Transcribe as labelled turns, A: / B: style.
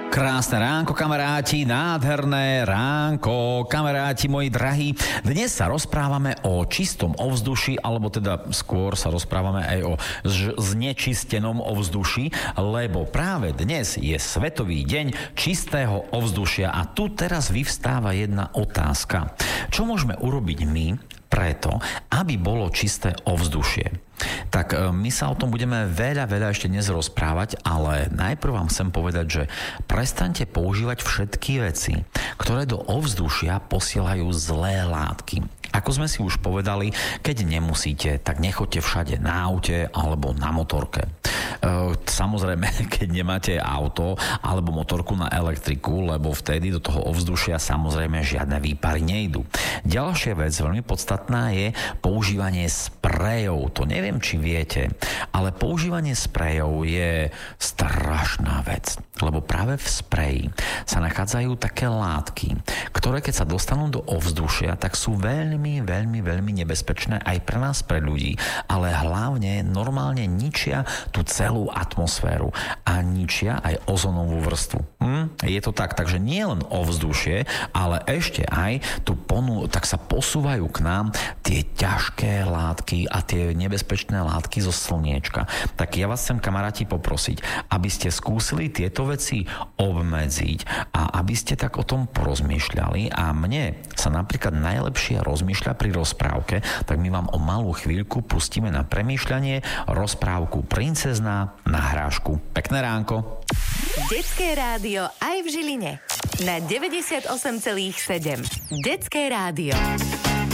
A: Krásne ránko, kamaráti, nádherné ránko, kamaráti moji drahí. Dnes sa rozprávame o čistom ovzduší, alebo teda skôr sa rozprávame aj o znečistenom ovzduší, lebo práve dnes je Svetový deň čistého ovzdušia a tu teraz vyvstáva jedna otázka. Čo môžeme urobiť my preto, aby bolo čisté ovzdušie? Tak my sa o tom budeme veľa ešte dnes rozprávať, ale najprv vám chcem povedať, že prestaňte používať všetky veci, ktoré do ovzdušia posielajú zlé látky. Ako sme si už povedali, keď nemusíte, tak nechoďte všade na aute alebo na motorke. Samozrejme, keď nemáte auto alebo motorku na elektriku, lebo vtedy do toho ovzdušia samozrejme žiadne výpary nejdú. Ďalšia vec, veľmi podstatná, je používanie sprejov. To neviem, či viete, ale používanie sprejov je strašná vec, lebo práve v spreji sa nachádzajú také látky, ktoré keď sa dostanú do ovzdušia, tak sú veľmi nebezpečné aj pre nás, pre ľudí, ale hlavne normálne ničia tú celú atmosféru a ničia aj ozonovú vrstvu. Je to tak, takže nie len ovzdušie, ale ešte aj tak sa posúvajú k nám tie ťažké látky a tie nebezpečné látky zo slniečka. Tak ja vás chcem, kamaráti, poprosiť, aby ste skúsili tieto veci obmedziť a aby ste tak o tom porozmýšľali, a mne sa napríklad najlepšie rozmýšľa pri rozprávke, tak my vám o malú chvíľku pustíme na premýšľanie rozprávku Princezná na hrášku. Pekné ránko.
B: Detské rádio aj v Žiline na 98,7. Detské rádio.